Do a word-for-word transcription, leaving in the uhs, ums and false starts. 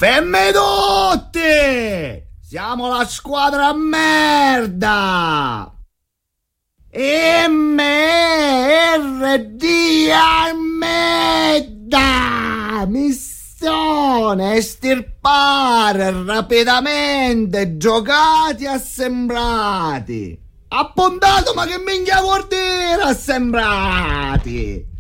Femme tutti! Siamo la squadra a merda! M R D a merda! Missione estirpare rapidamente giocati assembrati! Appuntato, ma che minchia vuol dire assembrati?